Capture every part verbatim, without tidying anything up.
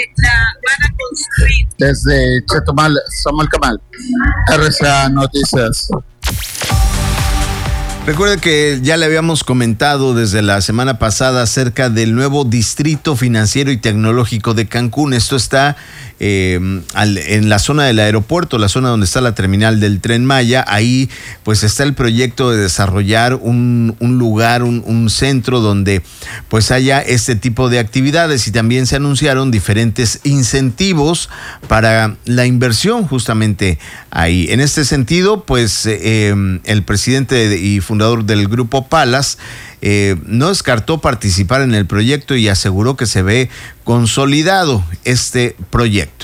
la van a construir. Desde Chetumal, Samuel Camal, R C A Noticias. Recuerde que ya le habíamos comentado desde la semana pasada acerca del nuevo Distrito Financiero y Tecnológico de Cancún. Esto está eh, al, en la zona del aeropuerto, la zona donde está la terminal del Tren Maya. Ahí pues está el proyecto de desarrollar un, un lugar, un, un centro donde pues haya este tipo de actividades, y también se anunciaron diferentes incentivos para la inversión justamente ahí. En este sentido, pues eh, el presidente y fundador del Grupo Palas, eh, no descartó participar en el proyecto y aseguró que se ve consolidado este proyecto.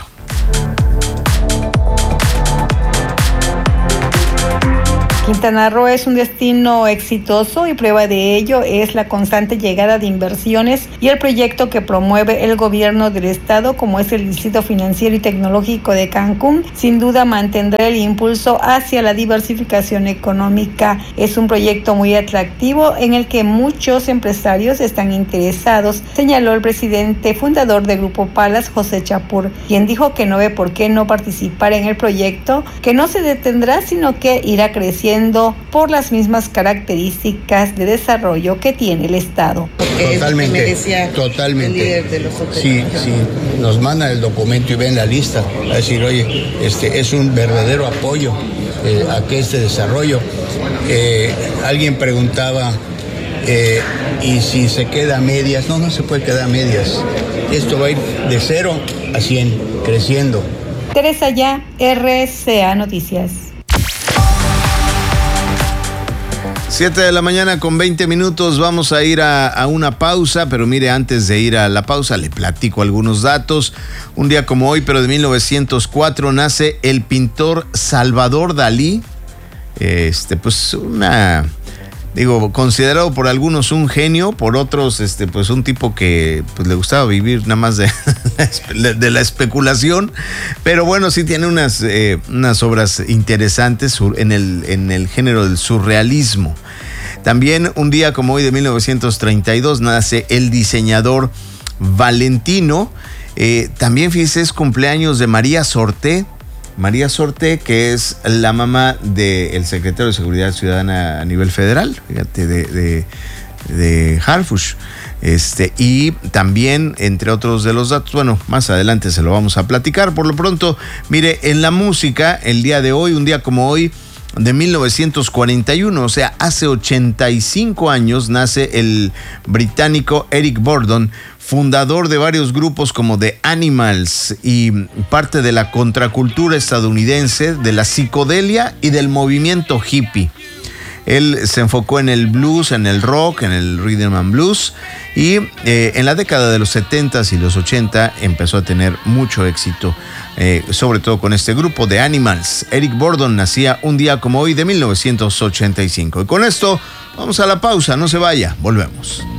Quintana Roo es un destino exitoso y prueba de ello es la constante llegada de inversiones y el proyecto que promueve el gobierno del estado, como es el Distrito Financiero y Tecnológico de Cancún. Sin duda mantendrá el impulso hacia la diversificación económica. Es un proyecto muy atractivo en el que muchos empresarios están interesados, señaló el presidente fundador del Grupo Palas, José Chapur, quien dijo que no ve por qué no participar en el proyecto, que no se detendrá, sino que irá creciendo por las mismas características de desarrollo que tiene el Estado. Totalmente, totalmente. El de los sí, sí, nos mandan el documento y ven la lista, a decir, oye, este es un verdadero apoyo eh, a que este desarrollo. Eh, alguien preguntaba, eh, ¿y si se queda a medias? No, no se puede quedar a medias. Esto va a ir de cero a cien, creciendo. Teresa Ya, R C A Noticias. Siete de la mañana con veinte minutos, vamos a ir a, a una pausa, pero mire, antes de ir a la pausa le platico algunos datos. Un día como hoy, pero de mil novecientos cuatro, nace el pintor Salvador Dalí. Este, pues una, digo, considerado por algunos un genio, por otros, este, pues un tipo que pues le gustaba vivir nada más de, de la especulación, pero bueno, sí tiene unas, eh, unas obras interesantes en el, en el género del surrealismo. También un día como hoy de mil novecientos treinta y dos nace el diseñador Valentino. Eh, también, fíjese, es cumpleaños de María Sorté. María Sorté, que es la mamá del secretario de Seguridad Ciudadana a nivel federal, fíjate, de, de, de Harfuch. Este, y también, entre otros de los datos, bueno, más adelante se lo vamos a platicar. Por lo pronto, mire, en la música, el día de hoy, un día como hoy, de mil novecientos cuarenta y uno, o sea, hace ochenta y cinco años, nace el británico Eric Burdon, fundador de varios grupos como The Animals y parte de la contracultura estadounidense, de la psicodelia y del movimiento hippie. Él se enfocó en el blues, en el rock, en el rhythm and blues, y eh, en la década de los setentas y los ochenta empezó a tener mucho éxito, eh, sobre todo con este grupo de Animals. Eric Burdon nacía un día como hoy de mil novecientos ochenta y cinco. Y con esto vamos a la pausa, no se vaya, volvemos.